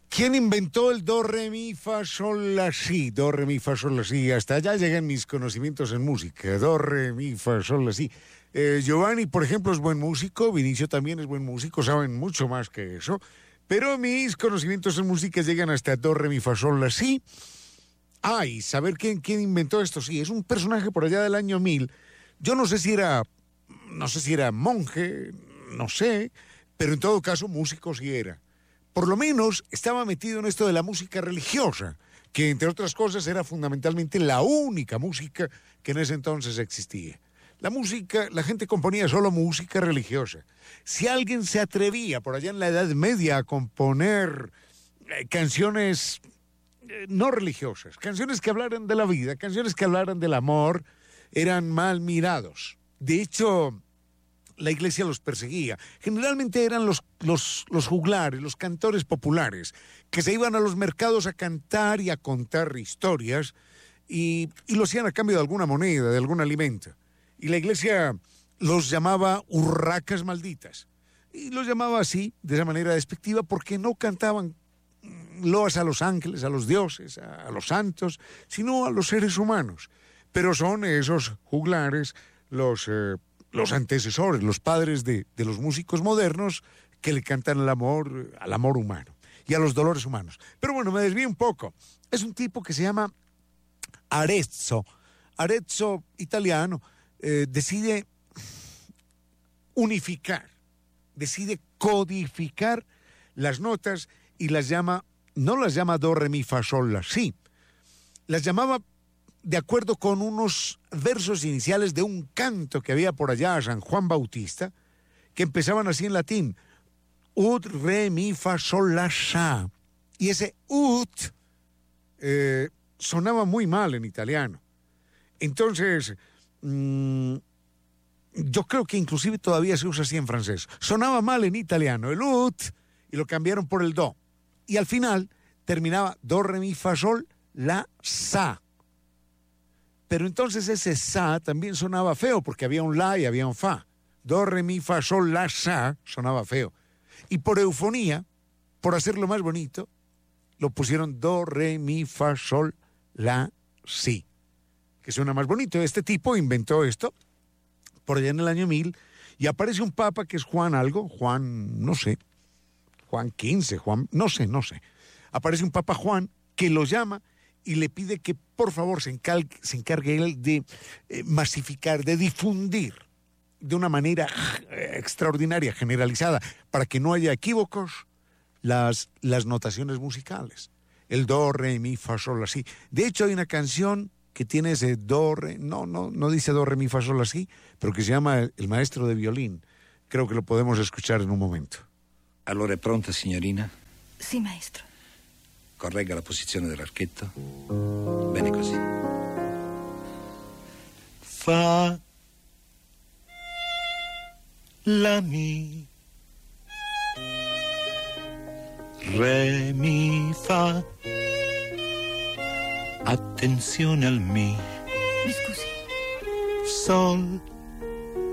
¿Quién inventó el do, re, mi, fa, sol, la, si? Do, re, mi, fa, sol, la, si. Hasta allá llegan mis conocimientos en música. Do, re, mi, fa, sol, la, si. Giovanni, por ejemplo, es buen músico. Vinicio también es buen músico. Saben mucho más que eso. Pero mis conocimientos en música llegan hasta do, re, mi, fa, sol, la, si. Y saber quién inventó esto. Sí, es un personaje por allá del año 1000. Yo no sé si era monje, no sé. Pero en todo caso, músico sí era. Por lo menos estaba metido en esto de la música religiosa, que entre otras cosas era fundamentalmente la única música que en ese entonces existía. La gente componía solo música religiosa. Si alguien se atrevía por allá en la Edad Media a componer canciones no religiosas, canciones que hablaran de la vida, canciones que hablaran del amor, eran mal mirados. De hecho, la iglesia los perseguía. Generalmente eran los juglares, los cantores populares, que se iban a los mercados a cantar y a contar historias, y lo hacían a cambio de alguna moneda, de algún alimento. Y la iglesia los llamaba urracas malditas. Y los llamaba así, de esa manera despectiva, porque no cantaban loas a los ángeles, a los dioses, a los santos, sino a los seres humanos. Pero son esos juglares los antecesores, los padres de los músicos modernos que le cantan al amor humano y a los dolores humanos. Pero bueno, me desvío un poco. Es un tipo que se llama Arezzo italiano, decide unificar, decide codificar las notas y no las llama do, re, mi, fa, sol, la, si. Las llamaba de acuerdo con unos versos iniciales de un canto que había por allá a San Juan Bautista, que empezaban así en latín: ut, re, mi, fa, sol, la, sa. Y ese ut sonaba muy mal en italiano. Entonces, yo creo que inclusive todavía se usa así en francés. Sonaba mal en italiano el ut y lo cambiaron por el do. Y al final terminaba do, re, mi, fa, sol, la, sa. Pero entonces ese sa también sonaba feo, porque había un la y había un fa. Do, re, mi, fa, sol, la, sa sonaba feo. Y por eufonía, por hacerlo más bonito, lo pusieron do, re, mi, fa, sol, la, si, que suena más bonito. Este tipo inventó esto por allá en el año 1000, y aparece un papa que es Juan algo, Juan, no sé, Juan XV, no sé. Aparece un papa Juan que lo llama y le pide que por favor se encargue él de masificar, de difundir de una manera extraordinaria, generalizada, para que no haya equívocos, las notaciones musicales. El do, re, mi, fa, sol, la, si. De hecho, hay una canción que tiene ese do, re, no dice do, re, mi, fa, sol, la, si, pero que se llama El maestro de violín. Creo que lo podemos escuchar en un momento. Allora è pronta, signorina? Sì, maestro. Corregga la posizione dell'archetto. Bene così. Fa, la, mi, re, mi, fa. Attenzione al mi. Mi scusi. Sol,